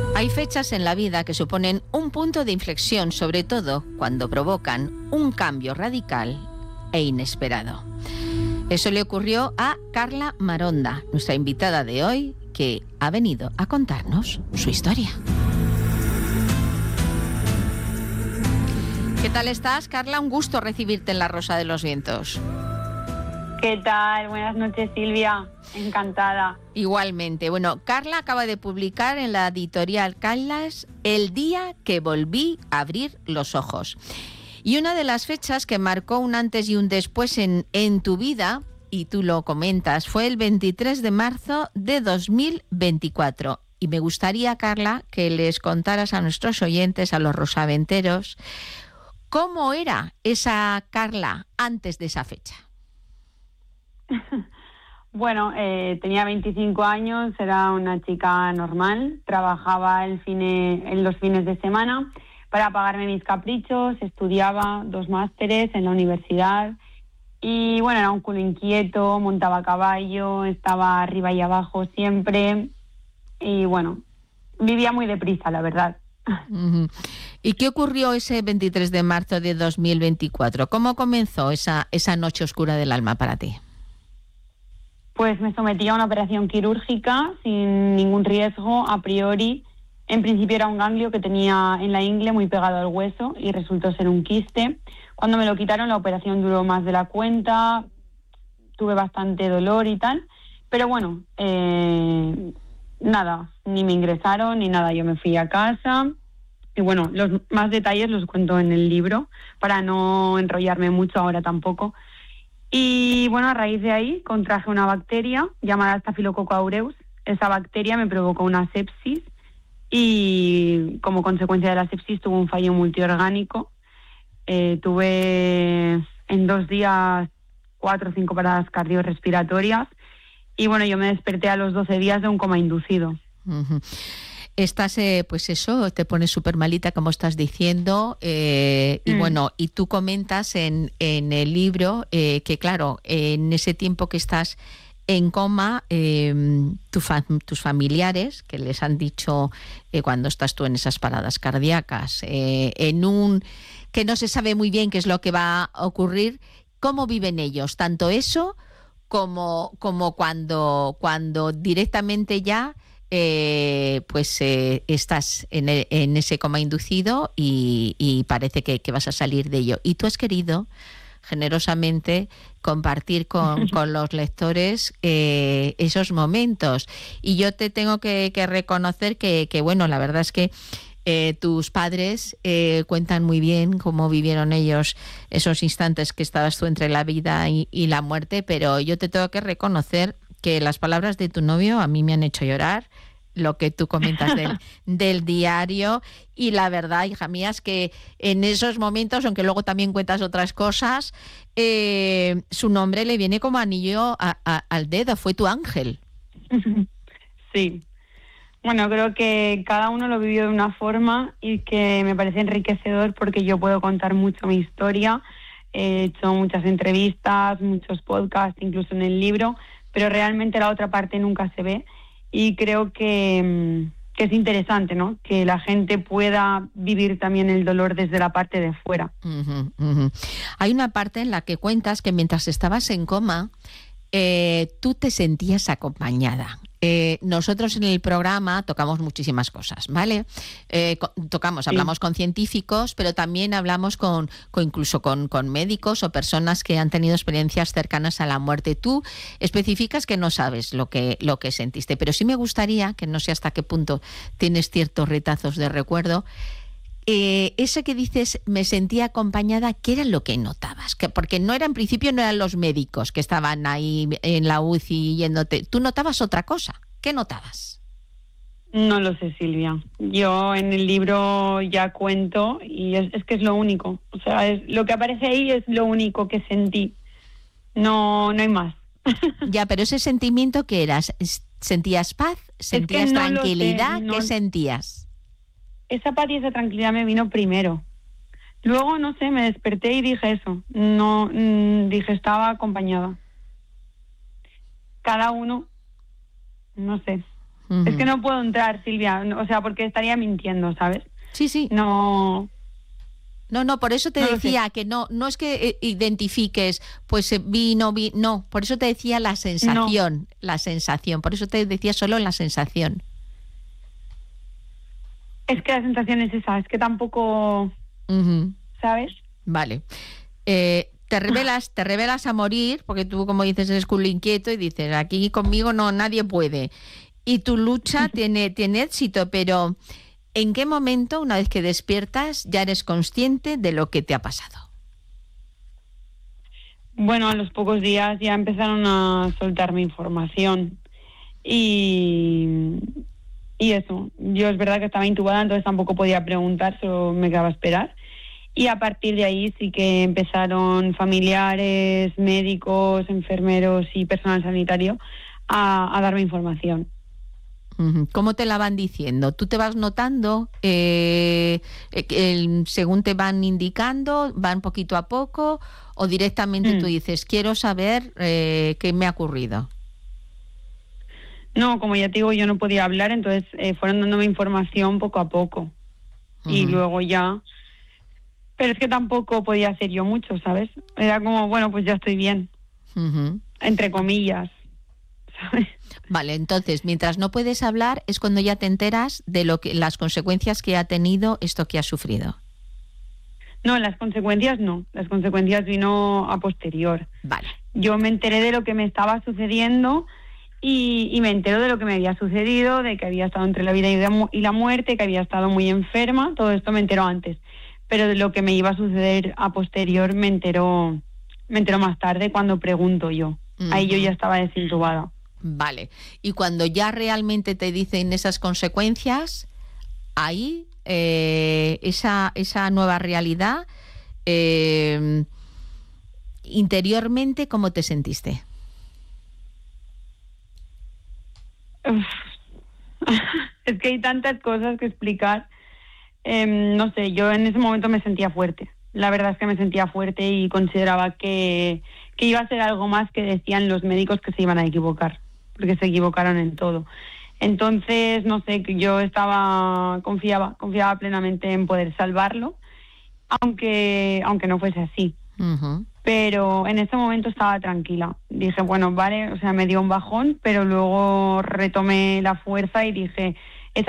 Hay fechas en la vida que suponen un punto de inflexión, sobre todo cuando provocan un cambio radical e inesperado. Eso le ocurrió a Carla Maronda, nuestra invitada de hoy, que ha venido a contarnos su historia. ¿Qué tal estás, Carla? Un gusto recibirte en La Rosa de los Vientos. ¿Qué tal? Buenas noches, Silvia. Encantada. Igualmente. Bueno, Carla acaba de publicar en la editorial Callas El día que volví a abrir los ojos. Y una de las fechas que marcó un antes y un después en tu vida, y tú lo comentas, fue el 23 de marzo de 2024. Y me gustaría, Carla, que les contaras a nuestros oyentes, a los rosaventeros, cómo era esa Carla antes de esa fecha. Bueno, tenía 25 años, era una chica normal, trabajaba en los fines de semana para pagarme mis caprichos, estudiaba 2 másteres en la universidad y bueno, era un culo inquieto, montaba a caballo, estaba arriba y abajo siempre y bueno, vivía muy deprisa, la verdad. Uh-huh. ¿Y qué ocurrió ese 23 de marzo de 2024? ¿Cómo comenzó esa noche oscura del alma para ti? Pues me sometí a una operación quirúrgica sin ningún riesgo a priori. En principio era un ganglio que tenía en la ingle muy pegado al hueso y resultó ser un quiste. Cuando me lo quitaron la operación duró más de la cuenta, tuve bastante dolor y tal, pero bueno, nada, ni me ingresaron ni nada, yo me fui a casa y bueno, los más detalles los cuento en el libro para no enrollarme mucho ahora tampoco. Y bueno, a raíz de ahí contraje una bacteria llamada Staphylococcus aureus. Esa bacteria me provocó una sepsis y como consecuencia de la sepsis tuve un fallo multiorgánico. Tuve en 2 días 4 o 5 paradas cardiorrespiratorias y bueno, yo me desperté a los 12 días de un coma inducido. Uh-huh. Estás, pues eso, te pones súper malita, como estás diciendo, y bueno, y tú comentas en el libro que, claro, en ese tiempo que estás en coma, tus familiares, que les han dicho cuando estás tú en esas paradas cardíacas, en un que no se sabe muy bien qué es lo que va a ocurrir, ¿cómo viven ellos? Tanto eso como cuando directamente ya estás en ese coma inducido y parece que vas a salir de ello. Y tú has querido generosamente compartir con los lectores esos momentos. Y yo te tengo que reconocer que, bueno, la verdad es que tus padres cuentan muy bien cómo vivieron ellos esos instantes que estabas tú entre la vida y la muerte, pero yo te tengo que reconocer que las palabras de tu novio a mí me han hecho llorar, lo que tú comentas del diario, y la verdad, hija mía, es que en esos momentos, aunque luego también cuentas otras cosas, su nombre le viene como anillo al dedo, fue tu ángel. Sí. Bueno, creo que cada uno lo vivió de una forma y que me parece enriquecedor porque yo puedo contar mucho mi historia. He hecho muchas entrevistas, muchos podcasts, incluso en el libro, pero realmente la otra parte nunca se ve y creo que es interesante, ¿no? Que la gente pueda vivir también el dolor desde la parte de fuera. Uh-huh, uh-huh. Hay una parte en la que cuentas que mientras estabas en coma, tú te sentías acompañada. Nosotros en el programa tocamos muchísimas cosas, ¿vale? Hablamos con científicos, pero también hablamos incluso con médicos o personas que han tenido experiencias cercanas a la muerte. Tú especificas que no sabes lo que sentiste, pero sí me gustaría, que no sé hasta qué punto tienes ciertos retazos de recuerdo, eso que dices, me sentía acompañada, ¿qué era lo que notabas? Porque en principio no eran los médicos que estaban ahí en la UCI yéndote. ¿Tú notabas otra cosa? ¿Qué notabas? No lo sé, Silvia. Yo en el libro ya cuento y es que es lo único. O sea, lo que aparece ahí es lo único que sentí. No hay más. Ya, pero ese sentimiento, ¿qué eras? ¿Sentías paz? ¿Sentías tranquilidad? ¿Qué sentías? Esa paz y esa tranquilidad me vino primero. Luego, no sé, me desperté y dije eso. No, dije, estaba acompañada. Cada uno, no sé. Es que no puedo entrar, Silvia, o sea, porque estaría mintiendo, ¿sabes? Sí. No, Por eso te no lo decía sé. que no es que identifiques, pues no, por eso te decía la No, sensación, por eso te decía solo la sensación. es que la sensación es esa, es que tampoco, Ujú. ¿sabes? Vale. Te revelas a morir, porque tú, como dices, eres culo inquieto y dices, aquí conmigo no, nadie puede. Y tu lucha tiene éxito, pero ¿en qué momento, una vez que despiertas, ya eres consciente de lo que te ha pasado? Bueno, a los pocos días ya empezaron a soltarme información y, y eso. Yo es verdad que estaba intubada, entonces tampoco podía preguntar, solo me quedaba a esperar. Y a partir de ahí sí que empezaron familiares, médicos, enfermeros y personal sanitario a darme información. Ujú. ¿Cómo te la van diciendo? ¿Tú te vas notando según te van indicando, van poquito a poco o directamente tú Mm. dices, quiero saber qué me ha ocurrido? No, como ya te digo, yo no podía hablar, entonces fueron dándome información poco a poco. Y Ujú, luego ya... Pero es que tampoco podía hacer yo mucho, ¿sabes? Era como, bueno, pues ya estoy bien, ujú. entre comillas, ¿sabes? Vale, entonces, mientras no puedes hablar es cuando ya te enteras de las consecuencias que ha tenido esto que has sufrido. No, las consecuencias no, las consecuencias vino a posterior. Vale. Yo me enteré de lo que me estaba sucediendo y me entero de lo que me había sucedido, de que había estado entre la vida y la muerte, que había estado muy enferma, todo esto me enteró antes. Pero de lo que me iba a suceder a posterior me entero más tarde cuando pregunto yo. Ahí yo ya Ujú. estaba desintubada. Vale. Y cuando ya realmente te dicen esas consecuencias, ahí esa nueva realidad, eh, interiormente, ¿cómo te sentiste? Uf. Es que hay tantas cosas que explicar. No sé, yo en ese momento me sentía fuerte. La verdad es que me sentía fuerte y consideraba que iba a ser algo más que decían los médicos que se iban a equivocar, porque se equivocaron en todo. Entonces, no sé, que yo confiaba plenamente en poder salvarlo, aunque no fuese así. Ujú. Pero en ese momento estaba tranquila. Dije, bueno, vale, o sea, me dio un bajón, pero luego retomé la fuerza y dije,